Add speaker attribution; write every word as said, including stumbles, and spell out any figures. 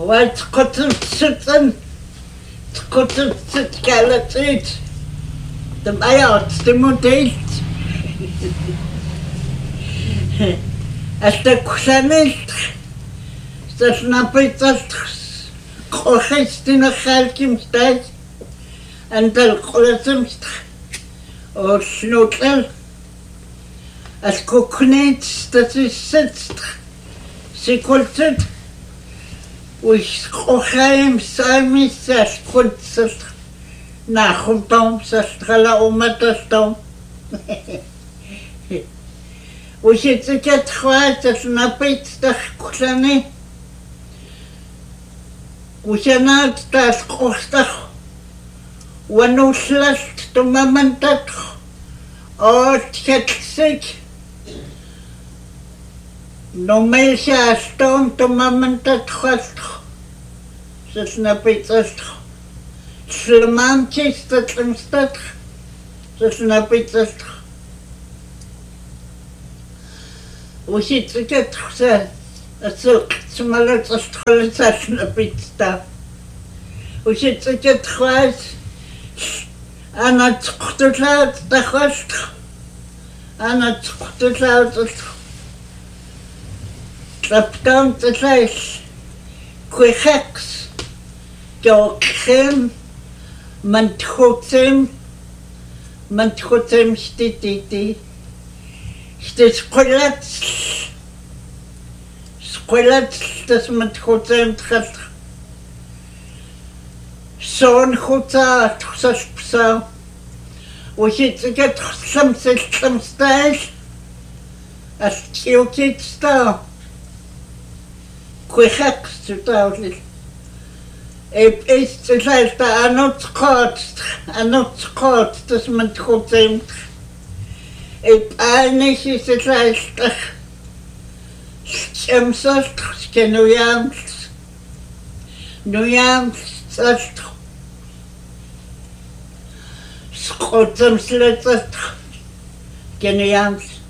Speaker 1: White cotton sitting, cotton sit galated. The mayout, the model. As the Kusanet, the Snappers, Kochest in a Halkim state, and the Colosseums or Snootel. As Coconuts, that is sitzt, Sequelted. Which Kochaim Samis as Kunst Nachumtom Sastrala Omatastom. Which it's a cat white as Napit Kusani. Which are not das Kostach. One who slashed to Mamantat or Tchetsik. No Melsia stone to Mamantat Host. That's not Pizzas. Slamanchis that instead. That's not Pizzas. We should to get a silk smaller to stroll a pizza. We should to get twice and a to cloud the host and a to cloud the trap down the place. Quick Joachim Mantrotem Mantrotem stititi Stit squelets Squelets das Mantrotem trat Son Huta Tusas Psa We should get some system styles as tilted star Quick to thousand. It is the life that are not caught, are not caught, das man trotzdem. It eigentlich ist es life that Schemsast, Genuyams, Nuyams, Sast, Scotsam Slitzast, Genuyams.